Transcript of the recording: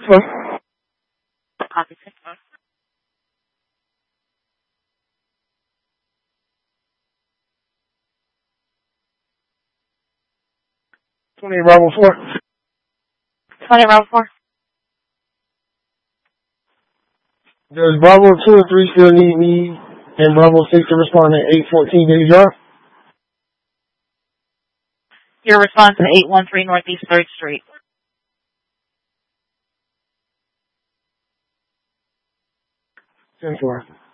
Hello? Copy. 20 Bravo 4. 20 Bravo 4. Does Bravo 2 and 3 still need me and Bravo 6 to respond at 814 Daily Drive? Your response at 813 Northeast 3rd Street. 10-4.